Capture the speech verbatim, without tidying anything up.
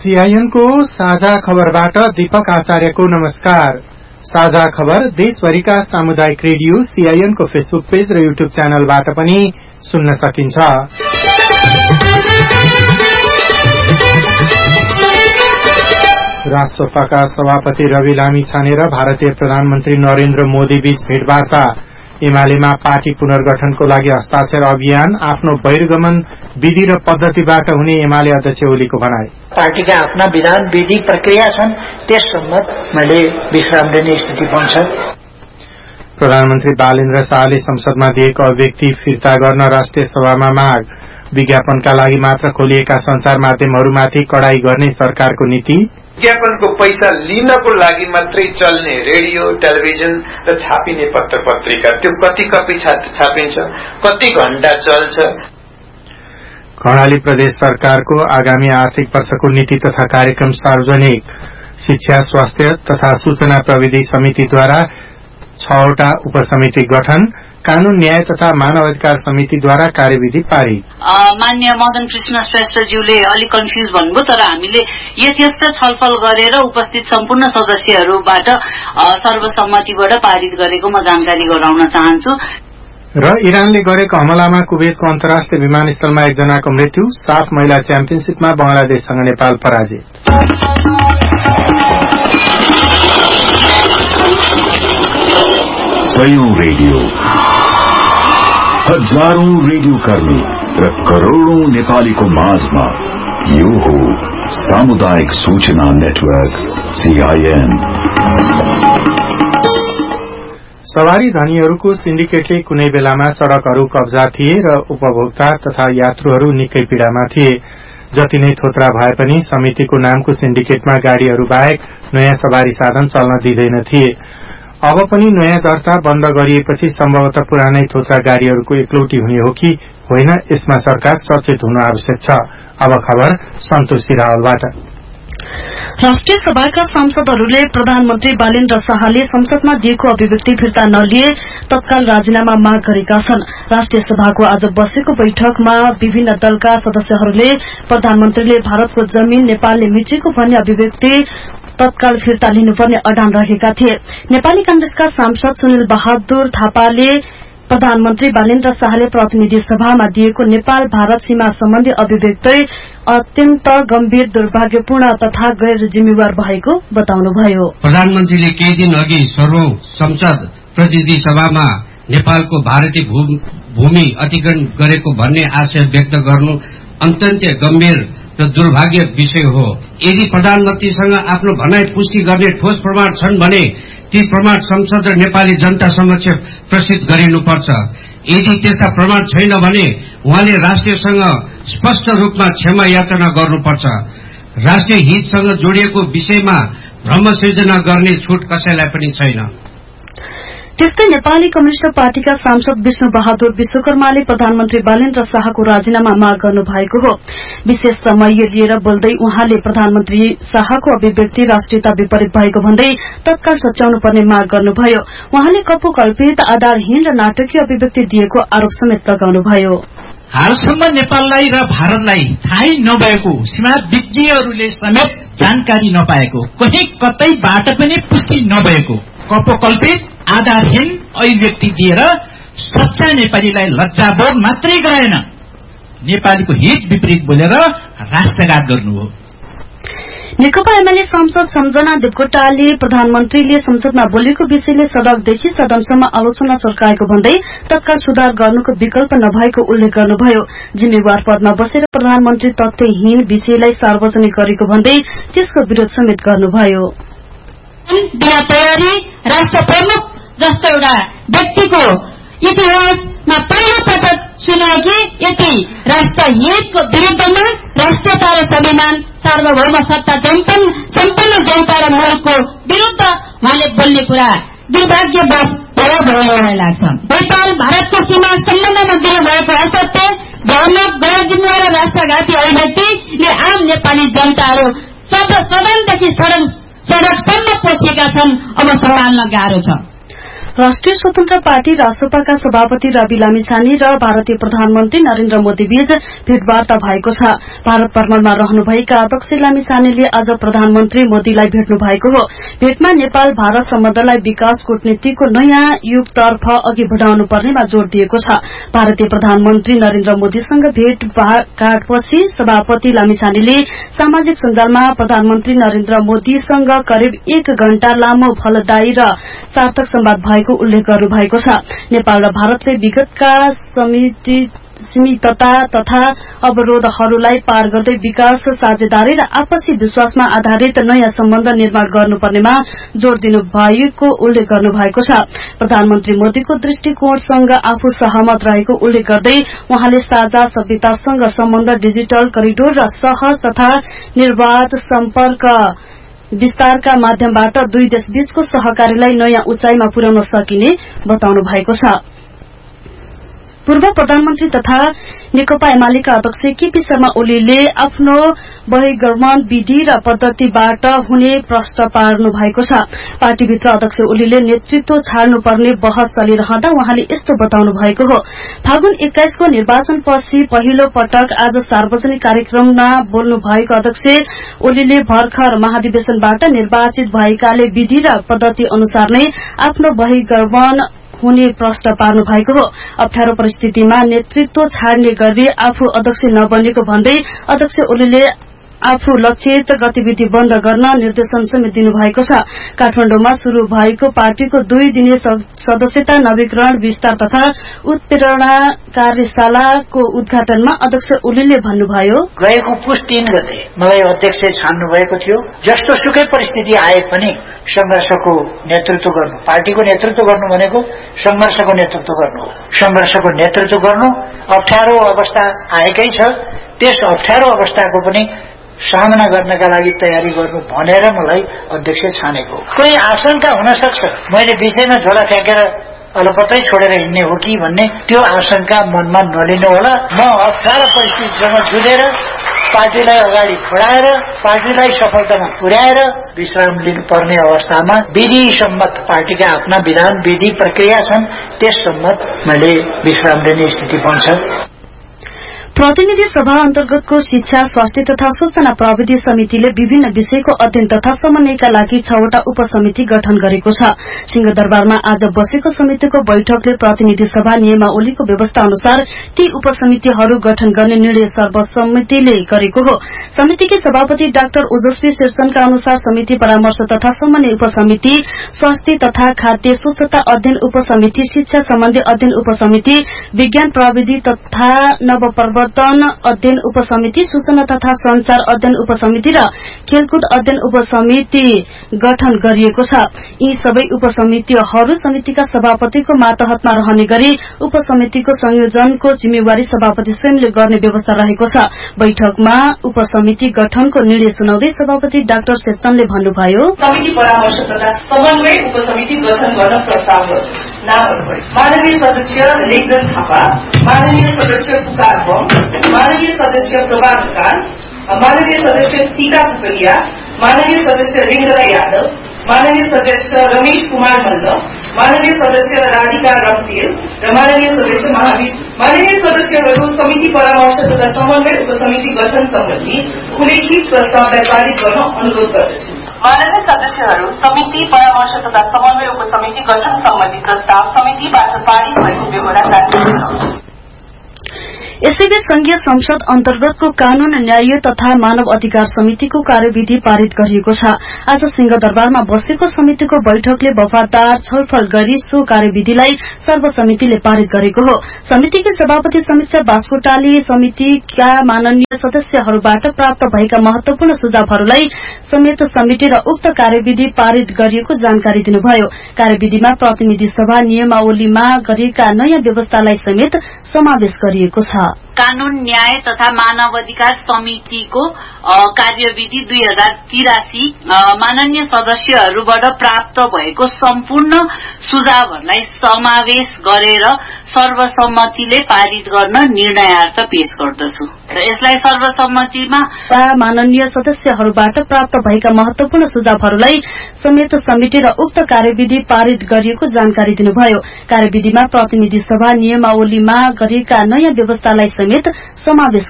CIN को साझा खबरबाट दीपक आचार्यको नमस्कार। साझा खबर देशभरिका सामुदायिक रेडियो सीआईएन को फेसबुक पेज र युट्युब च्यानलबाट पनि सुन्न सकिन्छ। राष्ट्रसभाका सभापति रवि लामी छाने र भारतीय प्रधानमन्त्री नरेन्द्र मोदी बीच भेटवार्ता। एमालेमा पार्टी पुनर्गठनको लागि हस्ताक्षर अभियान आफ्नो बहिर्गमन विधि र पद्धतिबाट हुने एमाले अध्यक्ष ओलीको भनाई। पार्टीका आफ्ना विधान विधि प्रक्रिया छन्, त्यस सम्बन्ध मैले विश्राम लिने स्थिति बन्छ। प्रधानमन्त्री बालेन्द्र शाहले संसदमा दिएको अभिव्यक्ति फिर्ता गर्न राष्ट्रिय सभामा माग। विज्ञापनका लागि मात्र खोलिएका संचार माध्यमहरूमाथि कडाई गर्ने सरकारको नीति। विज्ञापनको पैसा लिनको लागि मात्रै चल्ने रेडियो, टेलिभिजन र छापिने पत्र पत्रिका, त्यो कति कपी छापिन्छ, कति घण्टा चल्छ। कर्णाली प्रदेश सरकारको आगामी आर्थिक वर्षको नीति तथा कार्यक्रम सार्वजनिक। शिक्षा, स्वास्थ्य तथा सूचना प्रविधि समितिद्वारा छवटा उपसमिति गठन। कानून, न्याय तथा मानव अधिकार समितिद्वारा कार्यविधि पारित। मान्य मदन कृष्ण श्रेष्ठज्यूले अलिक कन्फ्युज भन्नुभयो, तर हामीले यथेष्ट छलफल गरेर उपस्थित सम्पूर्ण सदस्यहरूबाट सर्वसम्मतिबाट पारित गरेको म जानकारी गराउन चाहन्छु। र इरानले गरेको हमलामा कुवेतको अन्तर्राष्ट्रिय विमानस्थलमा एकजनाको मृत्यु। साफ महिला च्याम्पियनशीपमा बंगलादेशसँग नेपाल पराजित। सयौं रेडियो, हजारौं रेडियो कर्मी र करोड़ौं नेपालीको माझमा यो हो सामुदायिक सूचना नेटवर्क सीआईएन। सवारी धनीहरूको सिन्डिकेटले कुनै बेलामा सड़कहरू कब्जा थिए र उपभोक्ता तथा यात्रुहरू निकै पीड़ामा थिए। जति नै थोत्रा भए पनि समितिको नामको सिन्डिकेटमा गाड़ीहरू बाहेक नयाँ सवारी साधन चल्न दिँदैन थिए। अब पनि नयाँ दर्ता बन्द गरिएपछि सम्भवतः पुरानै थोत्रा गाड़ीहरूको एकलौटी हुने हो कि होइन, यसमा सरकार सचेत हुन आवश्यक छ। अब खबर सन्तोष सिरावलबाट। राष्ट्रिय सभाका सांसदहरूले प्रधानमन्त्री बालेन्द्र शाहले संसदमा दिएको अभिव्यक्ति फिर्ता नलिए तत्काल राजीनामा माग गरेका छन्। राष्ट्रिय सभाको आज बसेको बैठकमा विभिन्न दलका सदस्यहरूले प्रधानमन्त्रीले भारतको जमीन नेपालले मिचेको भन्ने अभिव्यक्ति तत्काल फिर्ता लिनुपर्ने अडान रहेका थिए। नेपाली कांग्रेसका सांसद सुनिल बहादुर थापाले प्रधानमन्त्री बालेन्द्र शाहले प्रतिनिधि सभामा दिएको नेपाल भारत सीमा सम्बन्धी अभिव्यक्ति अत्यन्त गम्भीर, दुर्भाग्यपूर्ण तथा गैर जिम्मेवार भएको बताउनुभयो। प्रधानमन्त्रीले केही दिन अघि सर्वौं संसद प्रतिनिधि सभामा नेपालको भारतीय भूमि अतिक्रमण गरेको भन्ने आशय व्यक्त गर्नु अत्यन्त गम्भीर र दुर्भाग्य विषय हो। यदि प्रधानमन्त्रीसँग आफ्नो भनाई पुष्टि गर्ने ठोस प्रमाण छन् भने ती प्रमाण संसद र नेपाली जनता समक्ष प्रस्तुत गरिनुपर्छ। यदि त्यस्ता प्रमाण छैन भने उहाँले राष्ट्रसँग स्पष्ट रूपमा क्षमा याचना गर्नुपर्छ। राष्ट्रिय हितसँग जोडिएको विषयमा भ्रम सृजना गर्ने छुट कसैलाई पनि छैन। त्यस्तै नेपाली कम्युनिष्ट पार्टीका सांसद विष्णु बहादुर विश्वकर्माले प्रधानमन्त्री बालेन्द्र शाहको राजीनामा माग गर्नु भएको हो। विशेष समय लिएर बोल्दै उहाँले प्रधानमन्त्री शाहको अभिव्यक्ति राष्ट्रियता विपरीत भएको भन्दै तत्काल सच्याउनु पर्ने माग गर्नुभयो। उहाँले कपोकल्पित, आधारहीन र नाटकीय अभिव्यक्ति दिएको आरोप समेत लगाउनुभयो। हालसम्म नेपाललाई र भारतलाई थाहै नभएको, सीमा विज्ञहरूले समेत जानकारी नपाएको, कहीँ कतैबाट पनि पुष्टि नभएको, कपोकल्पित, आधारहीन अभिव्यक्ति दिएर सच्चा नेपालीलाई लज्जाबोध मात्रै गराएन, नेपालीको हित विपरीत बोलेर राष्ट्रघात गर्नु हो। नेकपा एमाले सांसद सम्झना देवकोटाले प्रधानमन्त्रीले संसदमा बोलेको विषयले सड़कदेखि सदनसम्म आलोचना चर्काएको भन्दै तत्काल सुधार गर्नुको विकल्प नभएको उल्लेख गर्नुभयो। जिम्मेवार पदमा बसेर प्रधानमन्त्री तथ्यहीन विषयलाई सार्वजनिक गरेको भन्दै त्यसको विरोध समेत गर्नुभयो। राष्ट्र प्रमुख जस्तो एउटा व्यक्तिको इतिहासमा पहिलो पटक सुनाए कि यति राष्ट्र हितको विरुद्धमा राष्ट्रता र संविधान, सार्वभौम सत्ता सम्पन्न जनता र मुलुकको विरुद्ध उहाँले बोल्ने कुरा दुर्भाग्यवश भयो भयो मलाई लाग्छ। नेपाल भारतको सीमा सम्बन्धमा दिनुभएको असत्य, भ्रामक, गैर जिम्मेवार राष्ट्रघाती अभिव्यक्तिले आम नेपाली जनताहरू सदनदेखि सडकसम्म पसेका छन्। अब सम्हाल्न गाह्रो छ। राष्ट्रिय स्वतन्त्र पार्टी रासपाका सभापति रवि लामिछाने र भारतीय प्रधानमन्त्री नरेन्द्र मोदी बीच भेटवार्ता भएको छ। भारत भ्रमणमा रहनुभएका अध्यक्ष लामिछानेले आज प्रधानमन्त्री मोदीलाई भेट्नु भएको हो। भेटमा नेपाल भारत सम्बन्धलाई विकास कूटनीतिको नयाँ युगतर्फ अघि बढ़ाउनु पर्नेमा जोड़ दिएको छ। भारतीय प्रधानमन्त्री नरेन्द्र मोदीसँग भेटघाटपछि सभापति लामिछानेले सामाजिक सञ्जालमा प्रधानमन्त्री नरेन्द्र मोदीसँग करिब एक घण्टा लामो फलदायी र सार्थक संवाद भएको उल्लेख गर्नुभएको छ। नेपाल र भारतले विगतका सीमितता तथा अवरोधहरूलाई पार गर्दै विकास साझेदारी र आपसी विश्वासमा आधारित नयाँ सम्बन्ध निर्माण गर्नुपर्नेमा जोड़ दिनु भएको उल्लेख गर्नुभएको छ। प्रधानमन्त्री मोदीको दृष्टिकोणसँग आफू सहमत रहेको उल्लेख गर्दै उहाँले साझा सभ्यतासँग सम्बन्ध, डिजिटल करिडोर र सहज तथा निर्वाध सम्पर्क विस्तारका माध्यमबाट दुई देशबीचको सहकारीलाई नयाँ उचाइमा पुर्याउन सकिने बताउनु भएको छ। पूर्व प्रधानमन्त्री तथा नेकपा एमालेका अध्यक्ष केपी शर्मा ओलीले आफ्नो बहिर्गमन विधि र पद्धतिबाट हुने प्रश्न पार्नु भएको छ। पार्टीभित्र अध्यक्ष ओलीले नेतृत्व छाड्नुपर्ने बहस चलिरहँदा उहाँले यस्तो बताउनु भएको हो। फागुन एक्काइस को निर्वाचनपछि पहिलो पटक आज सार्वजनिक कार्यक्रममा बोल्नु भएको अध्यक्ष ओलीले भर्खर महाधिवेशनबाट निर्वाचित भएकाले विधि र पद्धति अनुसार नै आफ्नो बहिर्गमन हुने प्रश्न पार्नु भएको हो। अप्ठ्यारो परिस्थितिमा नेतृत्व छाड्ने गरी आफू अध्यक्ष नबनेको भन्दै अध्यक्ष ओलीले आफू लक्षित गतिविधि बन्द गर्न निर्देशन समेत दिनुभएको छ। काठमाडौँमा शुरू भएको पार्टीको दुई दिने सदस्यता नवीकरण विस्तार तथा उत्प्रेरणा कार्यशालाको उद्घाटनमा अध्यक्ष ओलीले भन्नुभयो, गएको पुस तीन गते मलाई अध्यक्ष छान्नु भएको थियो। जस्तो सुकै परिस्थिति आए पनि संघर्षको नेतृत्व गर्नु, पार्टीको नेतृत्व गर्नु भनेको संघर्षको नेतृत्व गर्नु हो। संघर्षको नेतृत्व गर्नु अप्ठ्यारो अवस्था आएकै छ, त्यस अप्ठ्यारो अवस्थाको पनि सामना गर्नका लागि तयारी गर्नु भनेर मलाई अध्यक्ष छानेको। कोही आशंका हुन सक्छ मैले विषयमा झोला फ्याँकेर अलपत्रै छोडेर हिँड्ने हो कि भन्ने, त्यो आशंका मनमा नलिनु होला। म अप्ठ्यारो परिस्थितिसँग जुझेर पार्टीलाई अगाडि बढाएर पार्टीलाई सफलतामा पुर्याएर विश्राम लिनुपर्ने अवस्थामा विधि सम्मत पार्टीका आफ्ना विधान विधि प्रक्रिया छन्, त्यस सम्मत मैले विश्राम लिने स्थिति बन्छ। प्रतिनिधि सभा अन्तर्गतको शिक्षा, स्वास्थ्य तथा सूचना प्रविधि समितिले विभिन्न विषयको अध्ययन तथा समन्वयका लागि छवटा उपसमिति गठन गरेको छ। सिंहदरबारमा आज बसेको समितिको बैठकले प्रतिनिधि सभा नियमावलीको व्यवस्था अनुसार ती उपसमितिहरू गठन गर्ने निर्णय सर्वसम्मतिले गरेको हो। समितिकी सभापति डाक्टर ओजस्वी शेरचनका अनुसार समिति परामर्श तथा समन्वय उपसमिति, स्वास्थ्य तथा खाद्य स्वच्छता अध्ययन उपसमिति, शिक्षा सम्बन्धी अध्ययन उपसमिति, विज्ञान प्रविधि तथा नवप्रवर्तन अध्ययन उपसमिति, सूचना तथा संचार अध्ययन उपसमिति र खेलकुद अध्ययन उपसमिति गठन गरिएको छ। यी सबै उपसमितिहरू समितिका सभापतिको मातहतमा रहने गरी उपसमितिको संयोजनको जिम्मेवारी सभापति स्वयंले गर्ने व्यवस्था रहेको छ। बैठकमा उपसमिति गठनको निर्णय सुनाउँदै सभापति डाक्टर शेरचनले भन्नुभयो, समिति परामर्श तथा समन्वय उपसमिति गठन गर्न प्रस्ताव गर्छु। नामहरू माननीय सदस्य लेखजन थापा, माननीय सदस्य पुकार बम, माननीय सदस्य प्रभात काल, माननीय सदस्य सीता कुकलिया, माननीय सदस्य रिंगला यादव, माननीय सदस्य रमेश कुमार मल्ल, माननीय सदस्य राधिका रक्तिल र माननीय सदस्य महावीर। माननीय सदस्यहरू समिति परामर्श तथा समन्वय उपसमिति गठन सम्बन्धी उल्लेखित प्रस्तावलाई पारित गर्न अनुरोध गर्दछु। माननीय सदस्यहरू समिति परामर्श तथा समन्वय उपसमिति गठन सम्बन्धी प्रस्ताव समितिबाट पारित भएको बेहोरा जारी। यसैबीच संघीय संसद अन्तर्गतको कानून, न्याय तथा मानव अधिकार समितिको कार्यविधि पारित गरिएको छ। आज सिंहदरबारमा बसेको समितिको बैठकले वफादार छलफल गरी सो कार्यविधिलाई सर्वसमितिले पारित गरेको हो। समितिकी सभापति समीक्षा बास्कोटाले समितिका माननीय सदस्यहरूबाट प्राप्त भएका महत्वपूर्ण सुझावहरूलाई समेत समेटेर उक्त कार्यविधि पारित गरिएको जानकारी दिनुभयो। कार्यविधिमा प्रतिनिधि सभा नियमावलीमा गरिएका नयाँ व्यवस्थालाई समेत समावेश गरिएको छ। कानून न्याय तथा मानव अधिकार समितिको कार्यविधि दुई हजार तिरासी माननीय सदस्यहरूबाट प्राप्त भएको सम्पूर्ण सुझावहरूलाई समावेश गरेर सर्वसम्मतिले पारित गर्न निर्णयार्थ पेश गर्दछु र यसलाई सर्वसम्मतिमा माननीय सदस्यहरूबाट प्राप्त भएका महत्वपूर्ण सुझावहरूलाई समेत समेटेर उक्त कार्यविधि पारित गरिएको जानकारी दिनुभयो। कार्यविधिमा प्रतिनिधि सभा नियमावलीमा गरिएका नयाँ व्यवस्थालाई समेत समावेश